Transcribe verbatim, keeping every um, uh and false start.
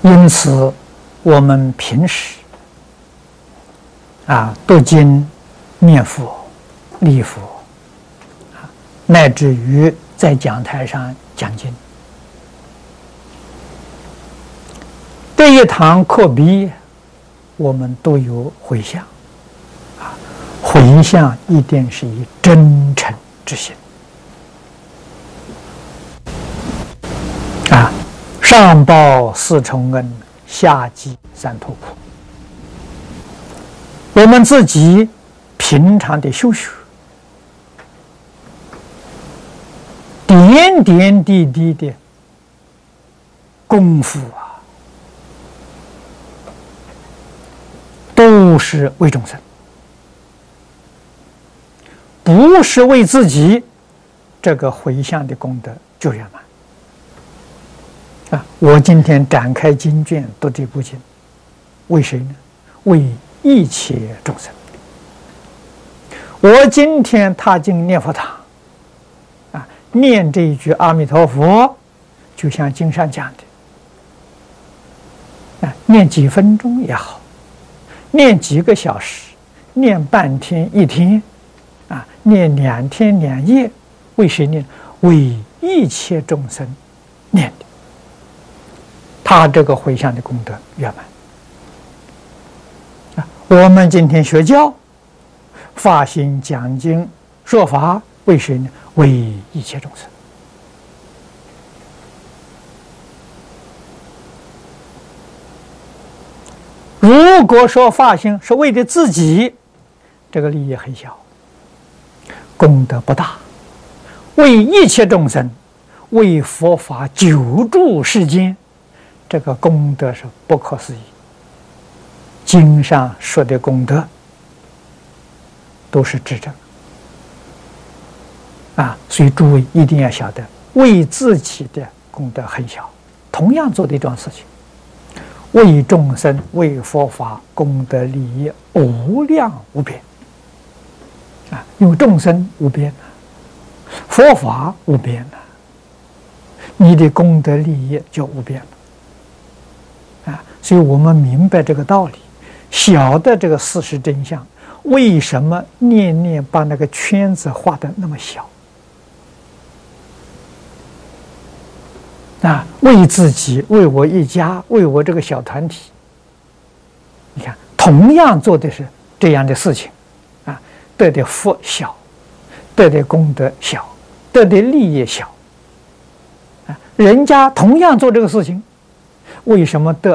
因此，我们平时啊读经、念佛、礼佛，啊，乃至于在讲台上讲经，这一堂课毕，我们都有回向，啊，回向一定是以真诚之心，啊，上报四重恩，下济三途苦。我们自己平常的修学，点点滴滴的功夫啊，都是为众生，不是为自己，这个回向的功德就圆满。啊，我今天展开经卷读这部经，为谁呢？为一切众生。我今天踏进念佛堂，啊，念这一句阿弥陀佛，就像经上讲的，啊，念几分钟也好，念几个小时，念半天一天，啊，念两天两夜，为谁念？为一切众生念的。他这个回向的功德圆满。啊，我们今天学教，发心讲经说法，为谁呢？为一切众生。如果说发心是为了自己，这个利益很小，功德不大。为一切众生，为佛法救助世间，这个功德是不可思议。经上说的功德都是至真啊，所以诸位一定要晓得，为自己的功德很小，同样做的一桩事情，为众生、为佛法功德利益无量无边啊！因为众生无边啊，佛法无边啊，你的功德利益就无边了啊！所以我们明白这个道理，晓得这个事实真相，为什么念念把那个圈子画得那么小？啊，为自己，为我一家，为我这个小团体，你看，同样做的是这样的事情，啊，得的福小，得的功德小，得的利益小，啊，人家同样做这个事情，为什么得